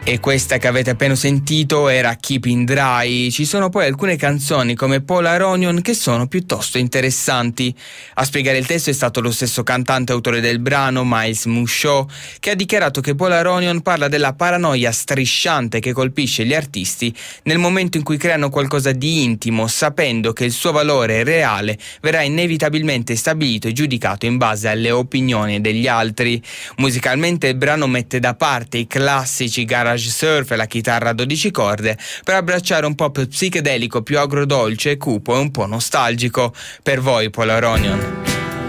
E questa che avete appena sentito era Keeping Dry. Ci sono poi alcune canzoni come Polar Onion che sono piuttosto interessanti. A spiegare il testo è stato lo stesso cantante autore del brano, Miles Mushaw, che ha dichiarato che Polar Onion parla della paranoia strisciante che colpisce gli artisti nel momento in cui creano qualcosa di intimo, sapendo che il suo valore reale verrà inevitabilmente stabilito e giudicato in base alle opinioni degli altri. Musicalmente il brano mette da parte i classici garage surf e la chitarra a 12 corde per abbracciare un pop psichedelico più agrodolce, cupo e un po' nostalgico. Per voi Polar Onion.